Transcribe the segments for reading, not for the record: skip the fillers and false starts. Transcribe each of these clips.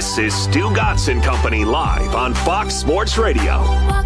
This is Stu Gatz and Company live on Fox Sports Radio.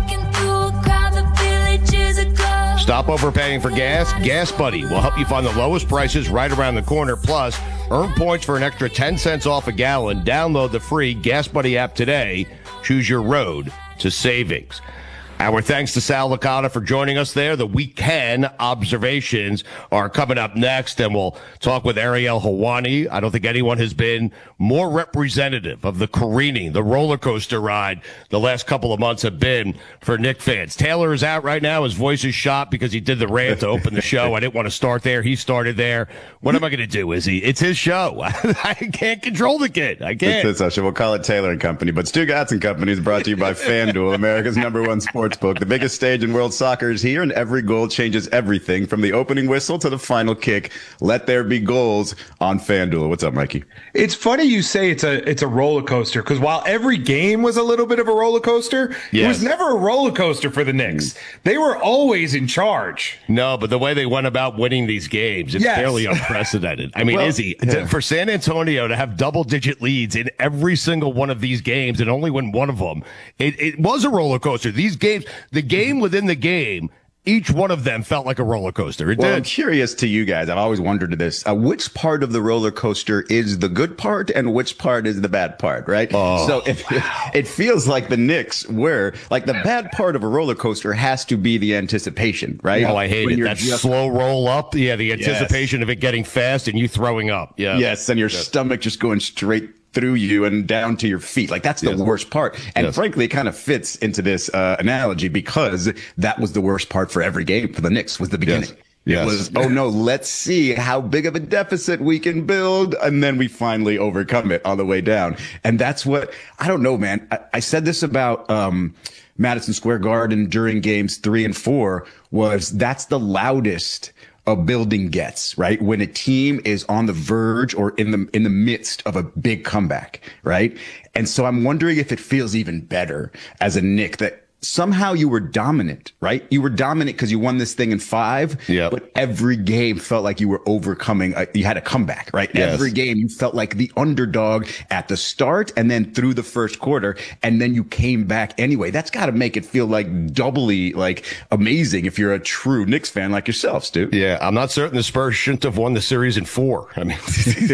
Stop overpaying for gas? Gas Buddy will help you find the lowest prices right around the corner. Plus, earn points for an extra 10 cents off a gallon. Download the free Gas Buddy app today. Choose your road to savings. Our thanks to Sal Licata for joining us there. The weekend observations are coming up next, and we'll talk with Ariel Helwani. I don't think anyone has been more representative of the careening, the roller coaster ride the last couple of months have been for Knick fans. Taylor is out right now. His voice is shot because he did the rant to open the show. I didn't want to start there. He started there. What am I going to do, Izzy? It's his show. I can't control the kid. I can't. It's his show. We'll call it Taylor and Company. But Stu Gatz and Company is brought to you by FanDuel, America's #1 sportsbook. The biggest stage in world soccer is here, and every goal changes everything from the opening whistle to the final kick. Let there be goals on FanDuel. What's up, Mikey? It's funny you say it's a roller coaster, because while every game was a little bit of a roller coaster, It was never a roller coaster for the Knicks. They were always in charge. No, but the way they went about winning these games, it's fairly unprecedented. I mean, Izzy, for San Antonio to have double-digit leads in every single one of these games and only win one of them, it was a roller coaster. These games, the game within the game, each one of them felt like a roller coaster. It did. I'm curious to you guys. I've always wondered this. Which part of the roller coaster is the good part and which part is the bad part, right? So it feels like the Knicks were like the bad part of a roller coaster has to be the anticipation, right? Oh, I hate it. That slow roll up. Yeah, the anticipation of it getting fast and you throwing up. Yeah. Yes, and your stomach just going straight through you and down to your feet. Like, that's the worst part. And frankly, it kind of fits into this analogy, because that was the worst part for every game for the Knicks, was the beginning. It was, oh no, let's see how big of a deficit we can build. And then we finally overcome it on the way down. And that's what, I don't know, man. I said this about Madison Square Garden during games 3 and 4, that's the loudest a building gets, right? When a team is on the verge or in the midst of a big comeback, right? And so I'm wondering if it feels even better as a Knick that somehow you were dominant, right? You were dominant because you won this thing in 5, but every game felt like you were overcoming. You had a comeback, right? Yes. Every game you felt like the underdog at the start and then through the first quarter, and then you came back anyway. That's got to make it feel like doubly amazing if you're a true Knicks fan like yourself, Stu. Yeah, I'm not certain the Spurs shouldn't have won the series in 4. I mean,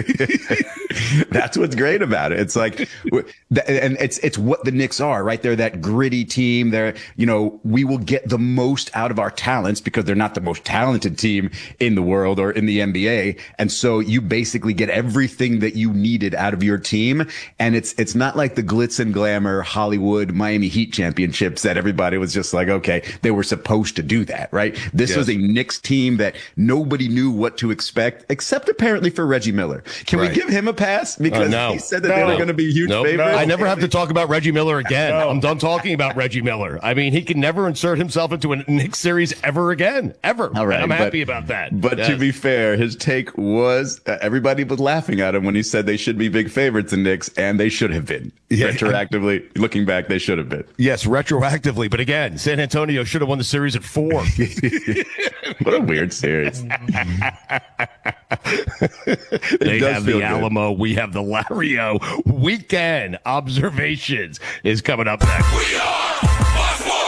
that's what's great about it. It's like, and it's what the Knicks are, right? They're that gritty team. They're, we will get the most out of our talents because they're not the most talented team in the world or in the NBA. And so you basically get everything that you needed out of your team. And it's not like the glitz and glamour Hollywood Miami Heat championships that everybody was just like, okay, they were supposed to do that, right? This was a Knicks team that nobody knew what to expect, except apparently for Reggie Miller. Can we give him a pass? Because he said that they were going to be huge favorites. I never have to talk about Reggie Miller again. I'm done talking about Reggie Miller. I mean, he can never insert himself into a Knicks series ever again, ever. All right, I'm happy about that. But to be fair, his take was everybody was laughing at him when he said they should be big favorites in Knicks, and they should have been. Retroactively, looking back, they should have been. Yes, retroactively. But again, San Antonio should have won the series at 4. What a weird series. They have the Alamo. We have the Lario. Weekend observations is coming up next. We are Fox Sports.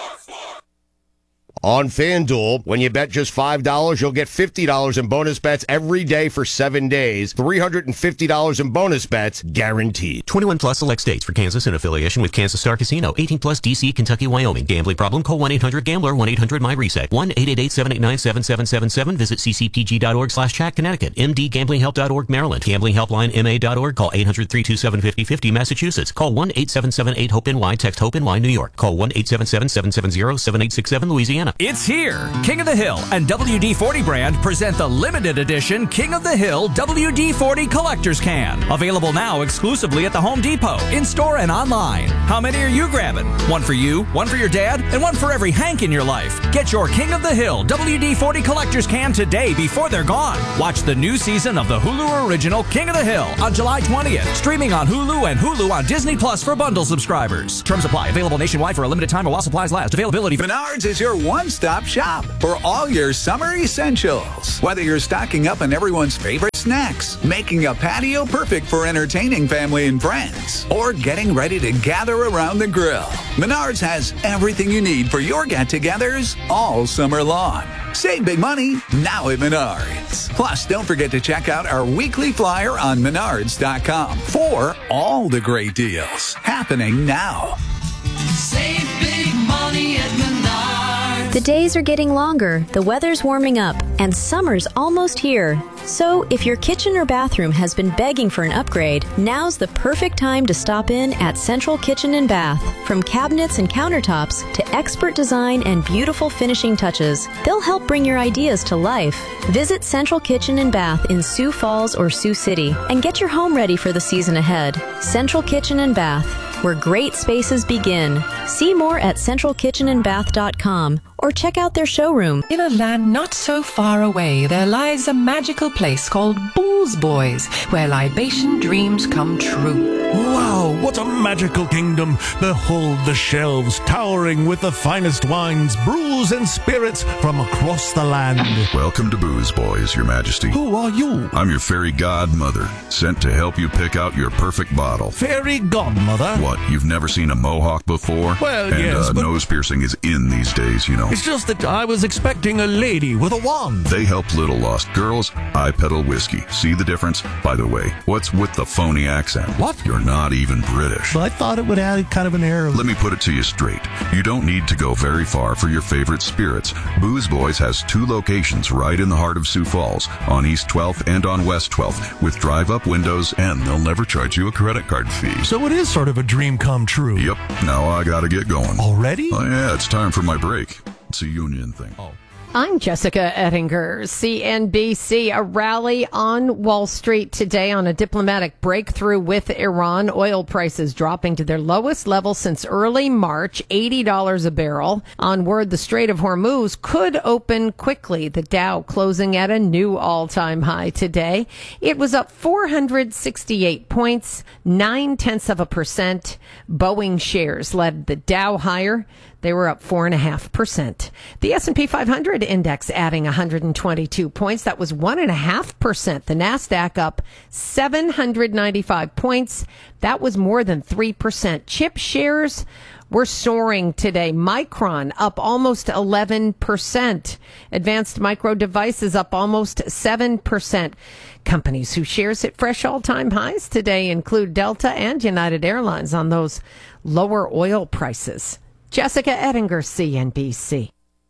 On FanDuel, when you bet just $5, you'll get $50 in bonus bets every day for 7 days. $350 in bonus bets guaranteed. 21 plus select states. For Kansas in affiliation with Kansas Star Casino. 18 plus DC, Kentucky, Wyoming. Gambling problem? Call 1-800-GAMBLER. 1-800-MyReset. 1-888-789-7777. Visit ccpg.org/chat. Connecticut. mdgamblinghelp.org. Maryland. gamblinghelpline.ma.org. Call 800-327-5050. Massachusetts. Call 1-877-8-HOPE-NY. Text HOPE-NY. New York. Call 1-877-770-7867. Louisiana. It's here. King of the Hill and WD-40 brand present the limited edition King of the Hill WD-40 Collector's Can. Available now exclusively at the Home Depot, in-store and online. How many are you grabbing? One for you, one for your dad, and one for every Hank in your life. Get your King of the Hill WD-40 Collector's Can today before they're gone. Watch the new season of the Hulu original King of the Hill on July 20th. Streaming on Hulu and Hulu on Disney Plus for bundle subscribers. Terms apply. Available nationwide for a limited time or while supplies last. Availability. Menards is your one one-stop shop for all your summer essentials. Whether you're stocking up on everyone's favorite snacks, making a patio perfect for entertaining family and friends, or getting ready to gather around the grill, Menards has everything you need for your get-togethers all summer long. Save big money now at Menards. Plus, don't forget to check out our weekly flyer on Menards.com for all the great deals happening now. Save big money at Menards. The days are getting longer, the weather's warming up, and summer's almost here. So, if your kitchen or bathroom has been begging for an upgrade, now's the perfect time to stop in at Central Kitchen and Bath. From cabinets and countertops to expert design and beautiful finishing touches, they'll help bring your ideas to life. Visit Central Kitchen and Bath in Sioux Falls or Sioux City and get your home ready for the season ahead. Central Kitchen and Bath, where great spaces begin. See more at centralkitchenandbath.com or check out their showroom. In a land not so far away, there lies a magical place called Bull's Boys, where libation dreams come true. Wow, what a magical kingdom! Behold the shelves towering with the finest wines, brews, and spirits from across the land. Welcome to Booze Boys, Your Majesty. Who are you? I'm your fairy godmother, sent to help you pick out your perfect bottle. Fairy godmother? What, you've never seen a mohawk before? Well, and, yes, but nose piercing is in these days, you know. It's just that I was expecting a lady with a wand. They help little lost girls. I peddle whiskey. See the difference? By the way, what's with the phony accent? What? You're not even British. I thought it would add kind of an air of... Let me put it to you straight. You don't need to go very far for your favorite spirits. Booze Boys has 2 locations right in the heart of Sioux Falls, on East 12th and on West 12th, with drive-up windows, and they'll never charge you a credit card fee. So it is sort of a dream come true. Yep. Now I gotta get going. Already? Oh, yeah, it's time for my break. It's a union thing. Oh. I'm Jessica Ettinger, CNBC. A rally on Wall Street today on a diplomatic breakthrough with Iran. Oil prices dropping to their lowest level since early March, $80 a barrel. On word the Strait of Hormuz could open quickly. The Dow closing at a new all-time high today. It was up 468 points, 0.9%. Boeing shares led the Dow higher. They were up 4.5%. The S&P 500 index adding 122 points. That was 1.5%. The NASDAQ up 795 points. That was more than 3%. Chip shares were soaring today. Micron up almost 11%. Advanced Micro Devices up almost 7%. Companies whose shares hit fresh all-time highs today include Delta and United Airlines on those lower oil prices. Jessica Ettinger, CNBC.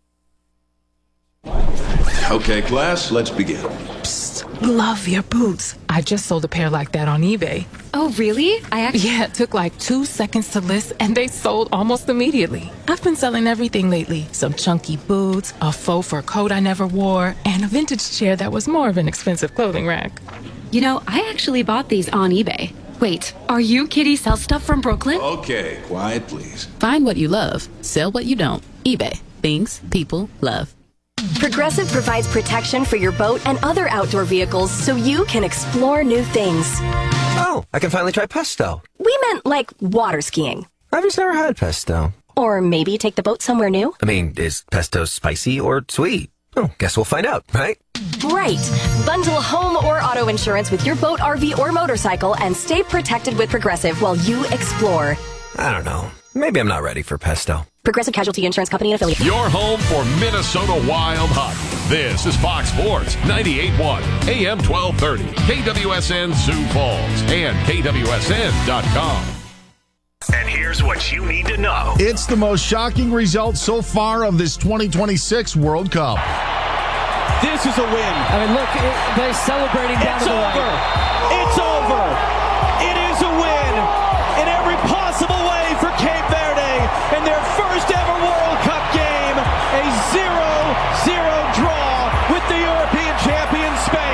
Okay, class, let's begin. Psst, love your boots. I just sold a pair like that on eBay. Oh, really? Yeah, it took like 2 seconds to list, and they sold almost immediately. I've been selling everything lately. Some chunky boots, a faux fur coat I never wore, and a vintage chair that was more of an expensive clothing rack. You know, I actually bought these on eBay. Wait, are you Kitty Sell Stuff from Brooklyn? Okay, quiet, please. Find what you love. Sell what you don't. eBay. Things people love. Progressive provides protection for your boat and other outdoor vehicles so you can explore new things. Oh, I can finally try pesto. We meant like water skiing. I've just never had pesto. Or maybe take the boat somewhere new. I mean, is pesto spicy or sweet? Oh, guess we'll find out, right? Right. Bundle home or auto insurance with your boat, RV, or motorcycle and stay protected with Progressive while you explore. I don't know. Maybe I'm not ready for pesto. Progressive Casualty Insurance Company and Affiliate. Your home for Minnesota Wild hockey. This is Fox Sports 98.1 AM 1230 KWSN Sioux Falls and KWSN.com. And here's what you need to know. It's the most shocking result so far of this 2026 World Cup. This is a win. I mean, look, they're celebrating down to the right. It's over. It is a win in every possible way for Cape Verde in their first ever World Cup game. A 0-0 draw with the European champion Spain.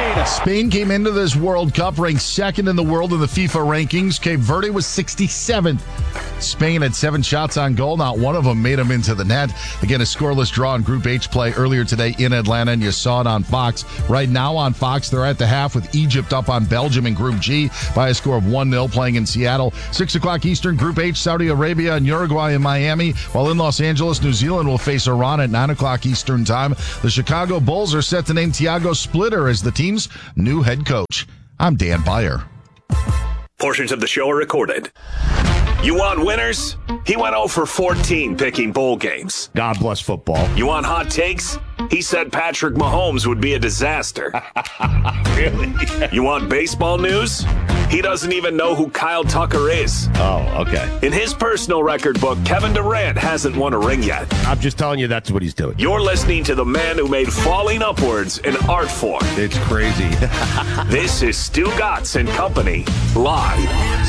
Spain came into this World Cup ranked second in the world in the FIFA rankings. Cape Verde was 67th. Spain had 7 shots on goal. Not one of them made them into the net. Again, a scoreless draw in Group H play earlier today in Atlanta, and you saw it on Fox. Right now on Fox, they're at the half with Egypt up on Belgium in Group G by a score of 1-0 playing in Seattle. 6 o'clock Eastern, Group H, Saudi Arabia and Uruguay in Miami, while in Los Angeles, New Zealand will face Iran at 9 o'clock Eastern time. The Chicago Bulls are set to name Thiago Splitter as the team's new head coach. I'm Dan Beyer. Portions of the show are recorded. You want winners? He went 0 for 14 picking bowl games. God bless football. You want hot takes? He said Patrick Mahomes would be a disaster. Really? You want baseball news? He doesn't even know who Kyle Tucker is. Oh, okay. In his personal record book, Kevin Durant hasn't won a ring yet. I'm just telling you that's what he's doing. You're listening to the man who made falling upwards an art form. It's crazy. This is Stu Gatz and Company, live.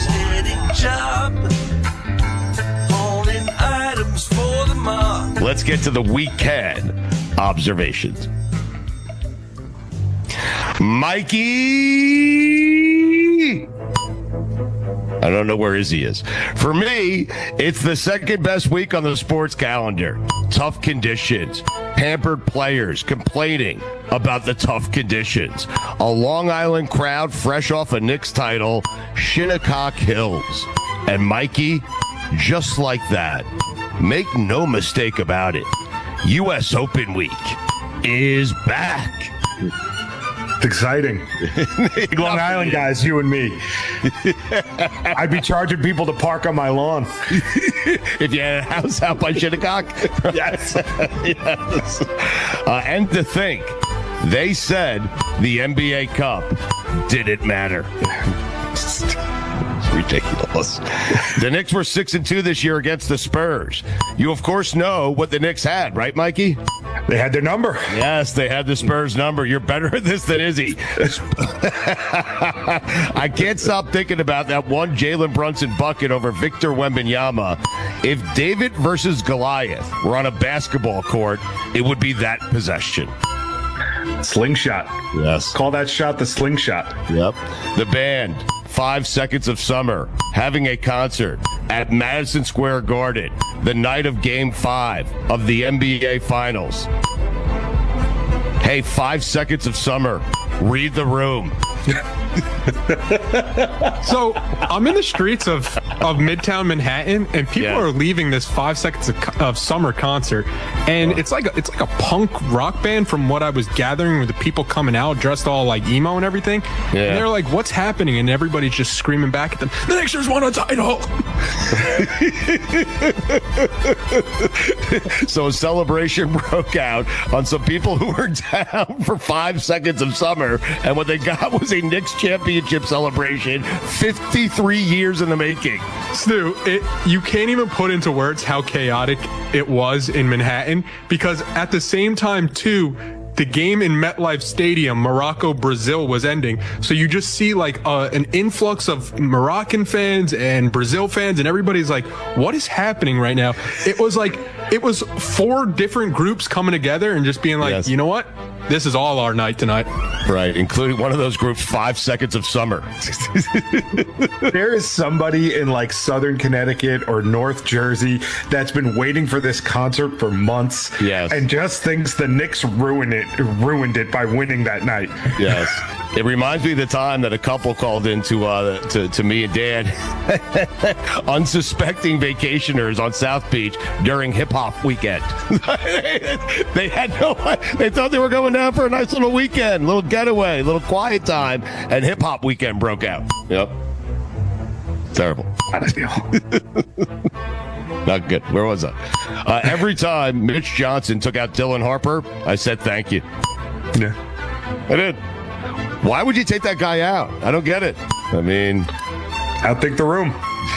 Let's get to the weekend observations. Mikey! I don't know where Izzy is. For me, it's the second best week on the sports calendar. Tough conditions. Pampered players complaining about the tough conditions. A Long Island crowd fresh off a Knicks title. Shinnecock Hills. And Mikey, just like that, make no mistake about it, U.S. Open Week is back. It's exciting. Long Island guys, you and me. I'd be charging people to park on my lawn. If you had a house out by Shinnecock? Yes. Yes. And to think, they said the NBA Cup didn't matter. It's ridiculous. The Knicks were 6-2 this year against the Spurs. You, of course, know what the Knicks had, right, Mikey? They had their number. Yes, they had the Spurs number. You're better at this than Izzy. I can't stop thinking about that one Jalen Brunson bucket over Victor Wembanyama. If David versus Goliath were on a basketball court, it would be that possession. Slingshot. Yes. Call that shot the slingshot. Yep. The band, 5 Seconds of Summer, having a concert at Madison Square Garden the night of Game 5 of the NBA Finals. Hey, 5 Seconds of Summer, read the room. So I'm in the streets of Midtown Manhattan, and people are leaving this 5 Seconds of Summer concert, and it's like a punk rock band from what I was gathering, with the people coming out dressed all like emo and everything. And they're like, "What's happening?" And everybody's just screaming back at them, "The Knicks just won a title!" So a celebration broke out on some people who were down for 5 Seconds of Summer, and what they got was a Knicks championship celebration 53 years in the making. Stu, you can't even put into words how chaotic it was in Manhattan, because at the same time, too, the game in MetLife Stadium, Morocco-Brazil, was ending. So you just see like an influx of Moroccan fans and Brazil fans, and everybody's like, what is happening right now? It was 4 different groups coming together and just being like, you know what? This is all our night tonight. Right, including one of those groups, 5 Seconds of Summer. There is somebody in like Southern Connecticut or North Jersey that's been waiting for this concert for months, and just thinks the Knicks ruined it by winning that night. Yes. It reminds me of the time that a couple called in to me and Dad, unsuspecting vacationers on South Beach during hip hop weekend. They thought they were going down for a nice little weekend, little getaway, little quiet time, and hip hop weekend broke out. Yep. Terrible. Not good. Where was I? Every time Mitch Johnson took out Dylan Harper, I said thank you. Yeah. I did. Why would you take that guy out? I don't get it. I mean, outthink the room.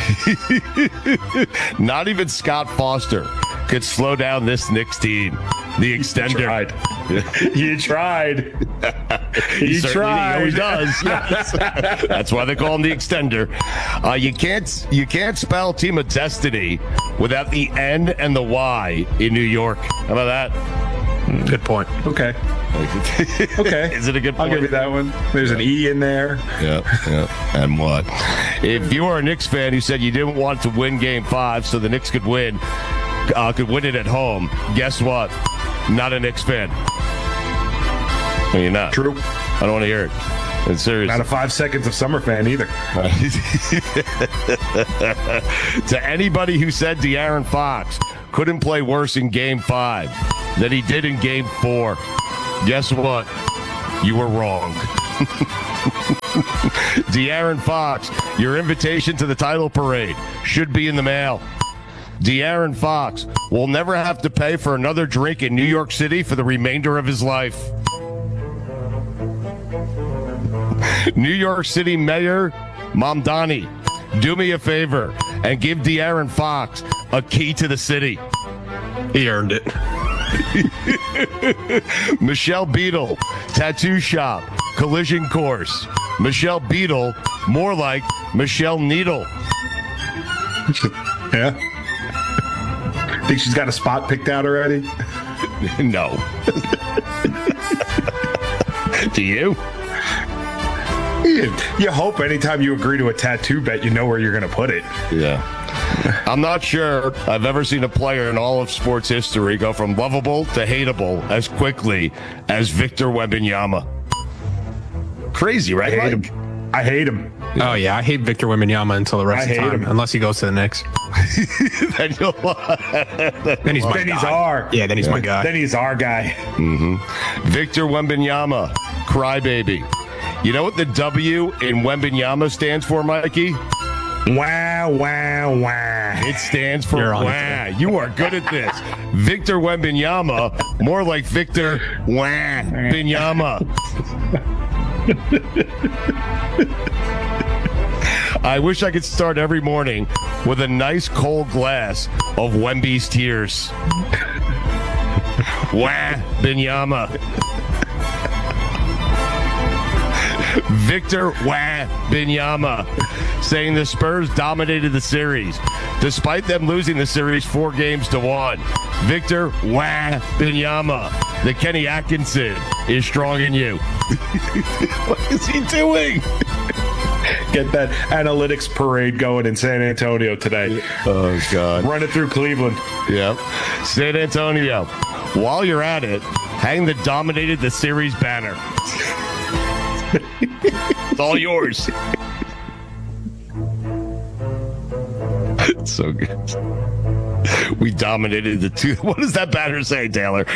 Not even Scott Foster could slow down this Knicks team. The extender. You tried. He always does. Yes. That's why they call him the extender. You can't spell Team of Destiny without the N and the Y in New York. How about that? Good point. Okay. Okay. Is it a good point? I'll give you that one. There's an E in there. Yeah. And what? If you are a Knicks fan who said you didn't want to win Game 5 so the Knicks could win it at home, guess what? Not a Knicks fan. No, you're not. True. I don't want to hear it. It's serious. Not a 5 seconds of Summer fan either. To anybody who said De'Aaron Fox couldn't play worse in Game 5 than he did in Game 4, guess what? You were wrong. De'Aaron Fox, your invitation to the title parade should be in the mail. De'Aaron Fox will never have to pay for another drink in New York City for the remainder of his life. New York City Mayor Mamdani, do me a favor and give De'Aaron Fox a key to the city. He earned it. Michelle Beadle, tattoo shop, collision course. Michelle Beadle, more like Michelle Needle. Yeah. Think she's got a spot picked out already? No. Do you? You hope anytime you agree to a tattoo bet, you know where you're going to put it. Yeah. I'm not sure I've ever seen a player in all of sports history go from lovable to hateable as quickly as Victor Wembanyama. Crazy, right? I hate him. Oh, yeah. I hate Victor Wembanyama until the rest of the time, unless he goes to the Knicks. Then he's my guy. Yeah, then he's my guy. Then he's our guy. Mm-hmm. Victor Wembanyama, crybaby. You know what the W in Wembanyama stands for, Mikey? Wow, wow, wow. It stands for wow. You are good at this. Victor Wembanyama, more like Victor Wembanyama. I wish I could start every morning with a nice cold glass of Wemby's tears. Wembanyama. Victor Wembanyama saying the Spurs dominated the series despite them losing the series 4-1. Victor Wembanyama, the Kenny Atkinson is strong in you. What is he doing? Get that analytics parade going in San Antonio today. Oh, God. Run it through Cleveland. Yep. San Antonio. While you're at it, hang the dominated the series banner. It's all yours. It's so good. We dominated the two. What does that banner say, Taylor?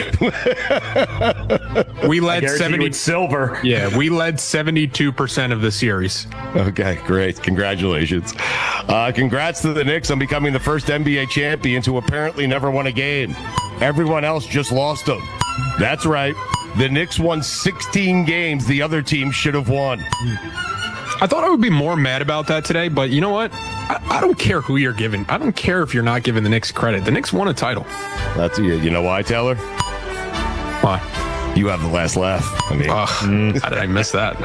We led 70 silver. Yeah, we led 72% of the series. Okay, great. Congratulations. Congrats to the Knicks on becoming the first NBA champions who apparently never won a game. Everyone else just lost them. That's right. The Knicks won 16 games the other team should have won. I thought I would be more mad about that today, but you know what? I don't care who you're giving. I don't care if you're not giving the Knicks credit. The Knicks won a title. That's you know why, Taylor? Why? You have the last laugh. I mean, how did I miss that?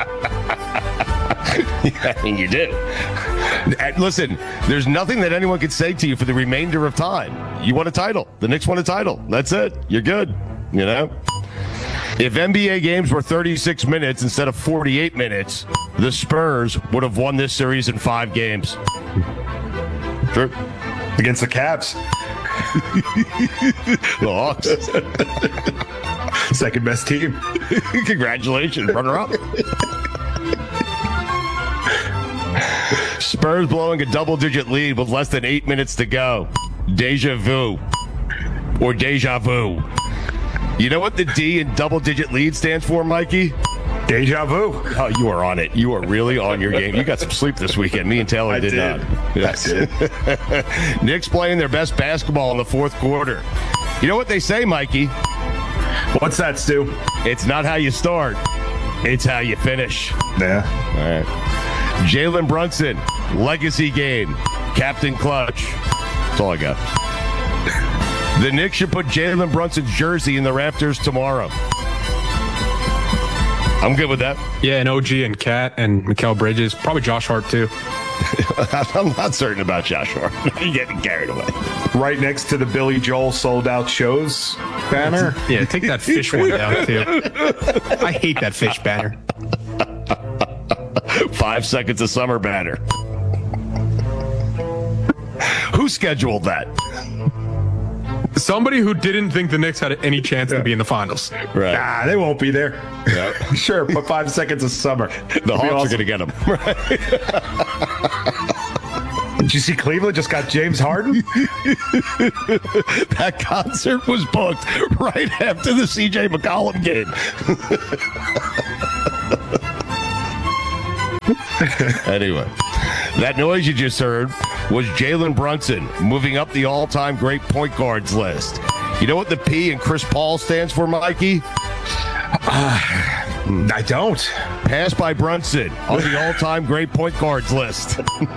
Yeah, I mean, you did. And listen, there's nothing that anyone could say to you for the remainder of time. You won a title. The Knicks won a title. That's it. You're good. You know? If NBA games were 36 minutes instead of 48 minutes, the Spurs would have won this series in 5 games. True. Against the Cavs. The Hawks. Second best team. Congratulations, runner-up. Spurs blowing a double-digit lead with less than 8 minutes to go. Deja vu. Or deja vu. You know what the D in double-digit lead stands for, Mikey? Deja vu. Oh, you are on it. You are really on your game. You got some sleep this weekend. Me and Taylor did not. Yes. I did. Knicks playing their best basketball in the fourth quarter. You know what they say, Mikey? What's that, Stu? It's not how you start. It's how you finish. Yeah. All right. Jalen Brunson, legacy game. Captain Clutch. That's all I got. The Knicks should put Jalen Brunson's jersey in the rafters tomorrow. I'm good with that. Yeah, and OG and Cat and Mikal Bridges. Probably Josh Hart, too. I'm not certain about Joshua. You're getting carried away. Right next to the Billy Joel sold out shows banner. Yeah, take that fish one down, too. I hate that fish banner. 5 seconds of summer banner. Who scheduled that? Somebody who didn't think the Knicks had any chance to be in the finals. Right. Nah, they won't be there. Yeah. Sure, but 5 seconds of summer. The Hawks are going to get them. Did you see Cleveland just got James Harden? That concert was booked right after the CJ McCollum game. Anyway, that noise you just heard was Jalen Brunson moving up the all-time great point guards list. You know what the P in Chris Paul stands for, Mikey? I don't. Passed by Brunson on the all-time great point guards list.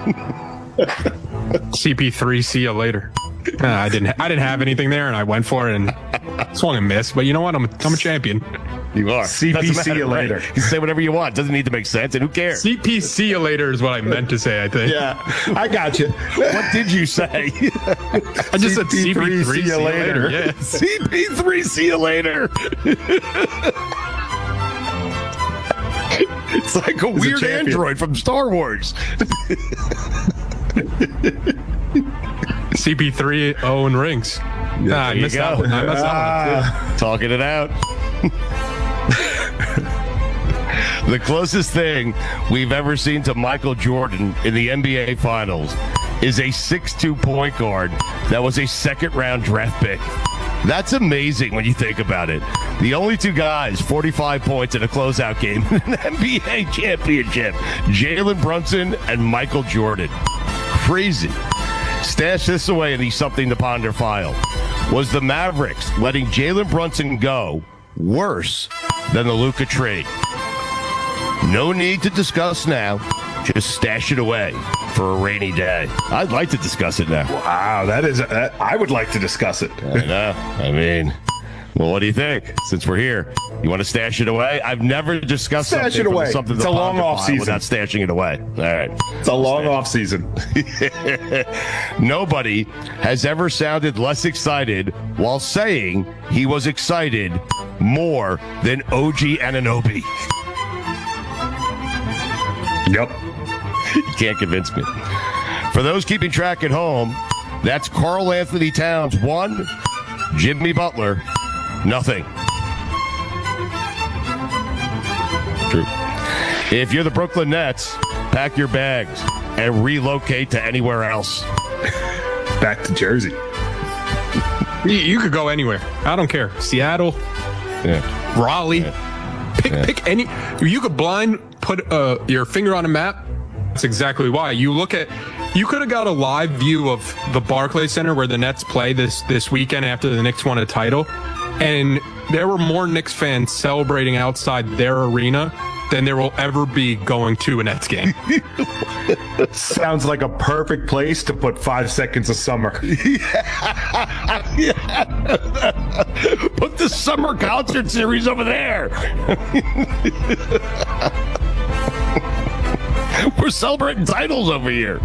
CP3, see you later. I didn't have anything there, and I went for it and swung and missed. But you know what? I'm a champion. You are. CP, see you later. You can say whatever you want. Doesn't need to make sense, and who cares? CP, see you later is what I meant to say, I think. Yeah, I got you. What did you say? I just said CP3, see you later. Yeah. CP3, see you later. It's like a weird android from Star Wars. CP3 Owen rings. Yeah, I missed that one. Talking it out. The closest thing we've ever seen to Michael Jordan in the NBA Finals is a 6'2" point guard that was a second-round draft pick. That's amazing when you think about it. The only two guys, 45 points in a closeout game in an NBA championship, Jalen Brunson and Michael Jordan. Crazy. Stash this away in the Something to Ponder file. Was the Mavericks letting Jalen Brunson go worse than the Luka trade? No need to discuss now. Just stash it away for a rainy day. I'd like to discuss it now. Wow, I would like to discuss it. I know. I mean, well, what do you think? Since we're here, you want to stash it away? I've never discussed Stash it away. Something It's a long off season without stashing it away. All right. It's a long off season. Nobody has ever sounded less excited while saying he was excited more than OG Anunoby. Yep. You can't convince me. For those keeping track at home, that's Karl Anthony Towns 1, Jimmy Butler nothing. True. If you're the Brooklyn Nets, pack your bags and relocate to anywhere else. Back to Jersey. You could go anywhere. I don't care. Seattle, Raleigh. Pick any. You could put your finger on a map. That's exactly why. You could have got a live view of the Barclays Center where the Nets play this weekend after the Knicks won a title, and there were more Knicks fans celebrating outside their arena than there will ever be going to a Nets game. Sounds like a perfect place to put 5 seconds of summer. Put the summer concert series over there. We're celebrating titles over here.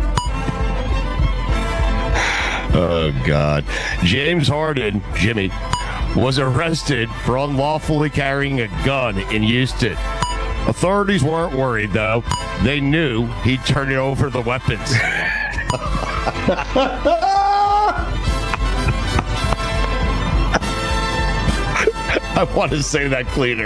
Oh, God. James Harden, Jimmy, was arrested for unlawfully carrying a gun in Houston. Authorities weren't worried, though. They knew he'd turn over the weapons. I want to say that cleaner.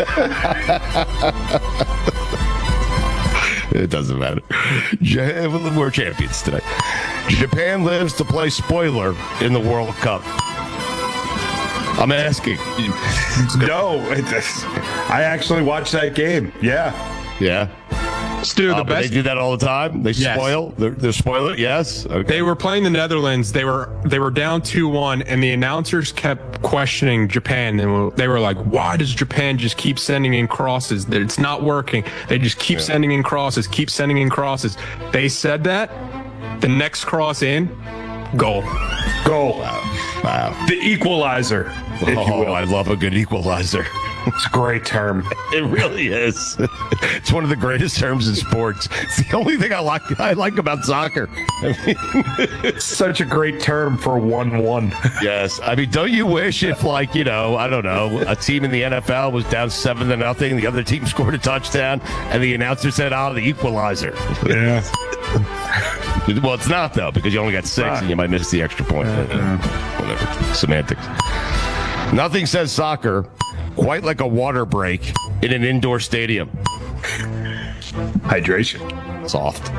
It doesn't matter. We're champions tonight. Japan lives to play spoiler in the World Cup. I'm asking. No, I actually watched that game. Yeah. Stu, the best. They do that all the time. They spoil. They're spoiler. Yes. Okay. They were playing the Netherlands. They were down 2-1, and the announcers kept questioning Japan. And they were like, "Why does Japan just keep sending in crosses? It's not working. They just keep sending in crosses. Keep sending in crosses." They said that. The next cross in, goal. Wow. Wow. The equalizer. If you will. I love a good equalizer. It's a great term. It really is. It's one of the greatest terms in sports. It's the only thing I like about soccer. I mean, it's such a great term for 1-1. Yes. I mean, don't you wish if, like, I don't know, a team in the NFL was down 7-0, the other team scored a touchdown, and the announcer said, the equalizer. Yeah. Well, it's not, though, because you only got 6 and you might miss the extra point. Whatever. Semantics. Nothing says soccer quite like a water break in an indoor stadium. Hydration. Soft.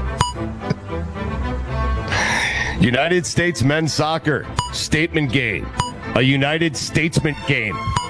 United States men's soccer statement game. A United Statesman game.